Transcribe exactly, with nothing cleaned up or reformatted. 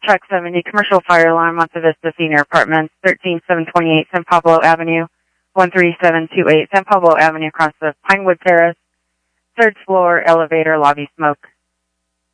Track seventy, commercial fire alarm, Monte Vista Senior Apartments, thirteen seven twenty-eight San Pablo Avenue, one three seven two eight San Pablo Avenue across the Pinewood Terrace, third floor, elevator, lobby smoke.